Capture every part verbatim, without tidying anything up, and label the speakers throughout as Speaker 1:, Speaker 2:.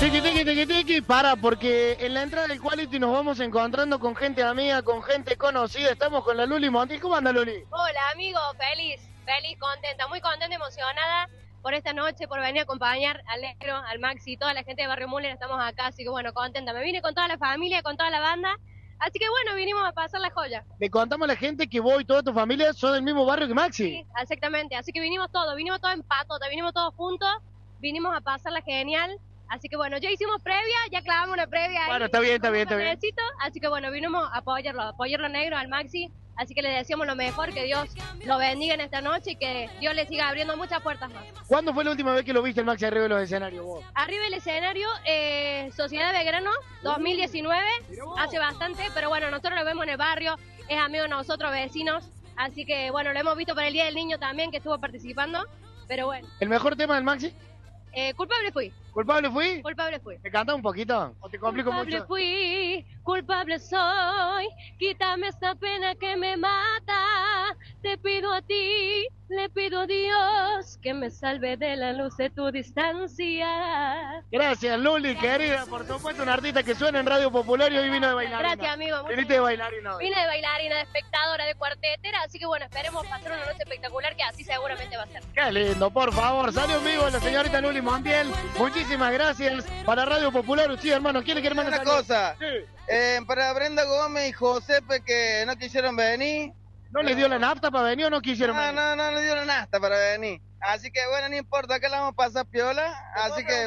Speaker 1: Tiki, tiki, tiki, tiki, para, porque en la entrada del Quality nos vamos encontrando con gente amiga, con gente conocida. Estamos con la Luli Montiel. ¿Cómo anda, Luli?
Speaker 2: Hola, amigo. Feliz, feliz, contenta, muy contenta, emocionada por esta noche, por venir a acompañar al Negro, al Maxi, toda la gente de Barrio Müller. Estamos acá, así que bueno, contenta. Me vine con toda la familia, con toda la banda. Así que bueno, vinimos a pasar la joya.
Speaker 1: Le contamos a la gente que vos y toda tu familia son del mismo barrio que Maxi.
Speaker 2: Sí, exactamente. Así que vinimos todos, vinimos todos en patota, vinimos todos juntos, vinimos a pasarla genial. Así que bueno, ya hicimos previa, ya clavamos una previa ahí.
Speaker 1: Bueno, está bien, está bien, está bien.
Speaker 2: Así que bueno, vinimos a apoyarlo, a apoyarlo Negro, al Maxi. Así que le deseamos lo mejor, que Dios lo bendiga en esta noche y que Dios le siga abriendo muchas puertas más.
Speaker 1: ¿Cuándo fue la última vez que lo viste el Maxi arriba de los escenarios vos?
Speaker 2: Arriba del escenario, eh, Sociedad Belgrano, dos mil diecinueve, hace bastante, pero bueno, nosotros lo vemos en el barrio, es amigo de nosotros, vecinos. Así que bueno, lo hemos visto para el Día del Niño también, que estuvo participando, pero bueno.
Speaker 1: ¿El mejor tema del Maxi?
Speaker 2: Eh, culpable fui.
Speaker 1: ¿Culpable fui?
Speaker 2: Culpable fui.
Speaker 1: ¿Me canta un poquito? ¿O te complico
Speaker 2: culpable
Speaker 1: mucho?
Speaker 2: Fui, culpable soy, quítame esta pena que me mata. Te pido a ti, le pido a Dios que me salve de la luz de tu distancia.
Speaker 1: Gracias, Luli, querida. Por supuesto, una artista que suena en Radio Popular y hoy vino de bailarina.
Speaker 2: Gracias, amigo.
Speaker 1: Viniste de bailarina hoy.
Speaker 2: Vine de bailarina, de espectadora, de cuartetera, así que bueno, esperemos pasar una noche espectacular que así seguramente va a ser.
Speaker 1: Qué lindo, por favor. Salió en vivo la señorita Luli Montiel. Muchísimas gracias. Para Radio Popular, usted, hermano, ¿quién le quiere mandar
Speaker 3: una cosa?
Speaker 1: Sí.
Speaker 3: Eh, para Brenda Gómez y Josepe que no quisieron venir.
Speaker 1: ¿No les dio la nafta para venir o no quisieron
Speaker 3: No,
Speaker 1: venir?
Speaker 3: no, no les dio la nafta para venir. Así que bueno, no importa, acá la vamos a pasar piola. Así que...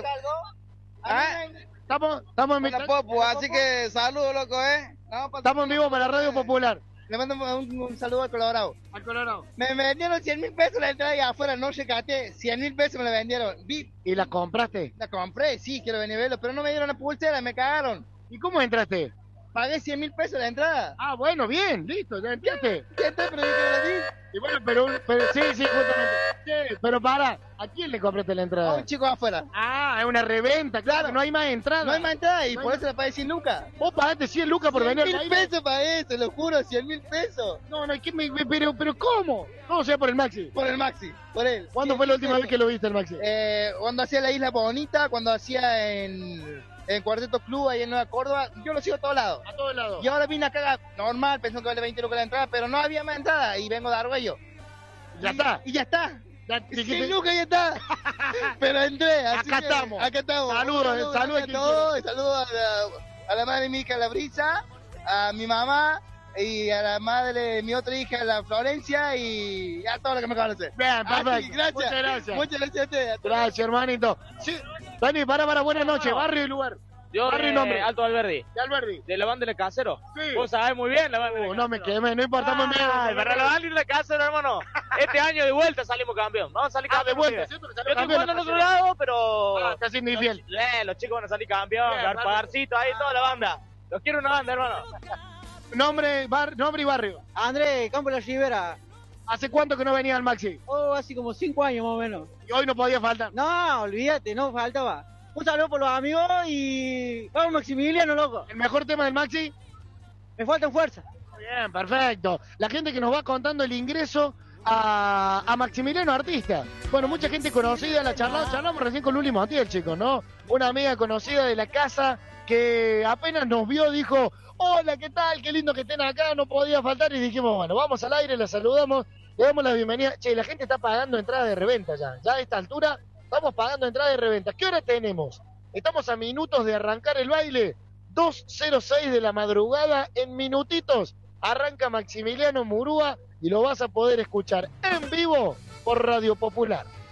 Speaker 3: ¿Ah?
Speaker 1: Estamos, estamos en mi...
Speaker 3: La Popu, así que saludos, loco, ¿eh?
Speaker 1: Estamos en vivo para Radio Popular.
Speaker 4: Le mando un, un saludo al Colorado.
Speaker 1: Al Colorado.
Speaker 4: Me, me vendieron cien mil pesos la entrada y afuera no checateé. cien mil pesos me la vendieron. Vi,
Speaker 1: ¿Y la compraste?
Speaker 4: la compré, sí, quiero venir a verlo, pero no me dieron la pulsera, me cagaron.
Speaker 1: ¿Y cómo entraste?
Speaker 4: Pagué cien mil pesos la entrada.
Speaker 1: Ah, bueno, bien, listo, ya entraste.
Speaker 4: ¿Qué tal? Pero yo que la vi.
Speaker 1: Y bueno, pero, pero sí, sí, justamente. Sí, pero para, ¿a quién le compraste la
Speaker 4: A
Speaker 1: entrada?
Speaker 4: un chico afuera.
Speaker 1: Ah, es una reventa, claro, no hay más entrada.
Speaker 4: No hay más entrada y
Speaker 1: No
Speaker 4: por
Speaker 1: hay
Speaker 4: eso la pagué cien lucas.
Speaker 1: Vos pagaste cien lucas por venir al
Speaker 4: cien mil
Speaker 1: baile.
Speaker 4: pesos pagué, te lo juro, cien mil pesos.
Speaker 1: No, no, ¿qué me, me- pero, pero ¿cómo? ¿Cómo sea por el Maxi?
Speaker 4: Por el Maxi, por él.
Speaker 1: ¿Cuándo fue la última vez que lo viste el Maxi?
Speaker 4: Eh, cuando hacía la Isla Bonita, cuando hacía en, en Cuarteto Club, ahí en Nueva Córdoba, yo lo sigo a todos lados.
Speaker 1: A todos lados.
Speaker 4: Y ahora vine acá normal, pensando que vale veinte lucas la entrada, pero no había más entrada y vengo de Argüello.
Speaker 1: Ya
Speaker 4: Y-
Speaker 1: está.
Speaker 4: Y ya está.
Speaker 1: Ya dijiste-
Speaker 4: cien lucas ya está. Pero entré. así
Speaker 1: Acá
Speaker 4: que
Speaker 1: estamos.
Speaker 4: Acá estamos.
Speaker 1: Saludos,
Speaker 4: Un
Speaker 1: saludos
Speaker 4: a todos. Saludos a la, a la madre de mi hija, la Brisa, a mi mamá y a la madre de mi otra hija, la Florencia, y a todos los que me conocen.
Speaker 1: Bien,
Speaker 4: Así,
Speaker 1: perfecto.
Speaker 4: gracias.
Speaker 1: Muchas gracias.
Speaker 4: Muchas gracias a ustedes.
Speaker 1: Gracias, hermanito. Sí. Dani, para, para, buenas noches. Barrio y lugar.
Speaker 5: Yo,
Speaker 1: Barrio y
Speaker 5: eh,
Speaker 1: nombre.
Speaker 5: Alto Alberdi,
Speaker 1: De Alberdi.
Speaker 5: de la banda de Casero.
Speaker 1: Sí.
Speaker 5: Vos sabés muy bien la banda de
Speaker 1: Uh, no me
Speaker 5: Casero.
Speaker 1: quemé, no importa, muy bien.
Speaker 5: Ay, para la banda de Casero, hermano. Este año de vuelta salimos campeón. Vamos a salir
Speaker 1: Ah, de
Speaker 5: campeón.
Speaker 1: vuelta,
Speaker 5: pibe.
Speaker 1: ¿cierto? Que
Speaker 5: Yo
Speaker 1: salió
Speaker 5: estoy
Speaker 1: campeón
Speaker 5: jugando en
Speaker 1: la
Speaker 5: otro
Speaker 1: Casero.
Speaker 5: lado, pero...
Speaker 1: Ah, está siendo infiel.
Speaker 5: Los, eh, los chicos van a salir campeón.
Speaker 1: Bien,
Speaker 5: Garparcito, ahí toda la banda. Los quiero una banda, hermano.
Speaker 1: Nombre, bar, nombre y barrio.
Speaker 6: André, Campo de la Rivera.
Speaker 1: ¿Hace cuánto que no venía al Maxi?
Speaker 6: Oh, hace como cinco años más o menos.
Speaker 1: Y hoy no podía faltar.
Speaker 6: No, olvídate, no faltaba. Un saludo por los amigos y... Vamos Maximiliano, loco.
Speaker 1: ¿El mejor tema del Maxi?
Speaker 6: Me faltan fuerza.
Speaker 1: Bien, perfecto. La gente que nos va contando el ingreso a, a Maximiliano Artista. Bueno, mucha gente conocida, la charlamos, charlamos recién con Luli Montiel, chicos, ¿no? Una amiga conocida de la casa que apenas nos vio dijo, hola, ¿qué tal? Qué lindo que estén acá, no podía faltar. Y dijimos, bueno, vamos al aire, la saludamos, le damos la bienvenida. Che, la gente está pagando entrada de reventa ya. Ya a esta altura estamos pagando entrada de reventa. ¿Qué hora tenemos? Estamos a minutos de arrancar el baile. dos cero seis de la madrugada, en minutitos arranca Maximiliano Murúa y lo vas a poder escuchar en vivo por Radio Popular.